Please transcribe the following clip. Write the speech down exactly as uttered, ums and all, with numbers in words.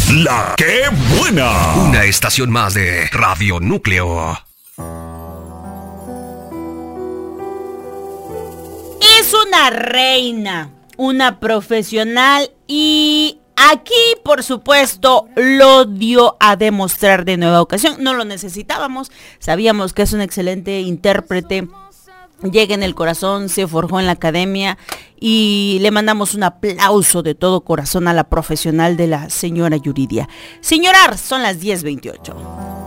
La que buena. Una estación más de Radio Núcleo. Es una reina, una profesional y aquí, por supuesto, lo dio a demostrar de nueva ocasión. No lo necesitábamos, sabíamos que es un excelente intérprete. Llega en el corazón, se forjó en la academia y le mandamos un aplauso de todo corazón a la profesional de la señora Yuridia. Señora, son las diez veintiocho.